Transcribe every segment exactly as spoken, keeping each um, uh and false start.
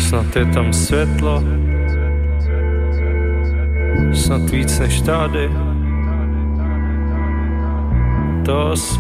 Snad je tam světlo, snad víc než tady. To asi.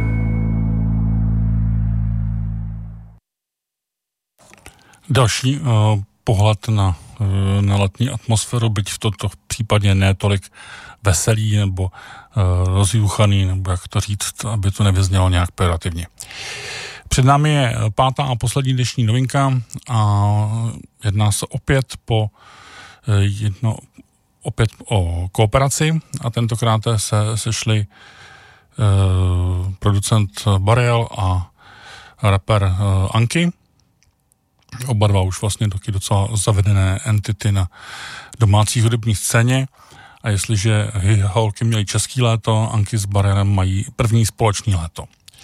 Další uh, pohled na, uh, na letní atmosféru, byť v tomto případě ne tolik veselý nebo uh, rozjuchaný, nebo jak to říct, aby to nevyznělo nějak pejorativně. Před námi je pátá a poslední dnešní novinka a jedná se opět po jedno, opět o kooperaci a tentokrát se sešli uh, producent Burial a rapper uh, Anky. Oba dva už vlastně taky docela zavedené entity na domácí hudební scéně a jestliže holky měly český léto, Anky s Burialem mají první společný léto.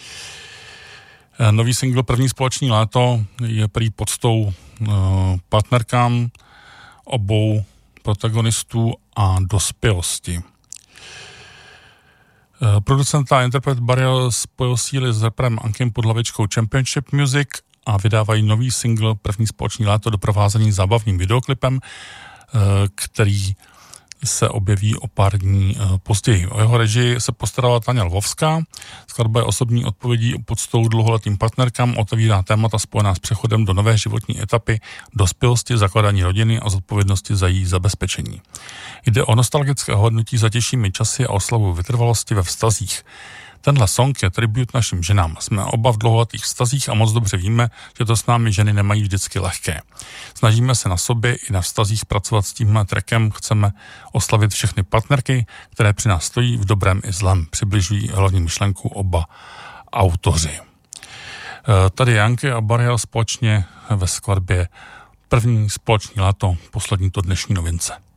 Nový single První společný léto je prý poctou uh, partnerkám obou protagonistů a dospělosti. Uh, producent a interpret Burial spojil síly s raperem Ankem pod hlavičkou Championship Music a vydávají nový single První společný léto doprovázený zábavným videoklipem, uh, který se objeví o pár dní později. O jeho režii se postarala Tania Lvovská. Skladba je osobní odpovědí poctou dlouholetým partnerkám, otevírá témata spojená s přechodem do nové životní etapy, dospělosti, zakladání rodiny a zodpovědnosti za její zabezpečení. Jde o nostalgické hodnotí za těžšími časy a oslavu vytrvalosti ve vztazích. Tenhle song je tribut našim ženám. Jsme oba v dlouholetých vztazích a moc dobře víme, že to s námi ženy nemají vždycky lehké. Snažíme se na sobě i na vztazích pracovat s tímhle trackem. Chceme oslavit všechny partnerky, které při nás stojí v dobrém i zlém. Přibližují hlavní myšlenku oba autoři. Tady Anky a Burial společně ve skladbě První společný léto, poslední to dnešní novince.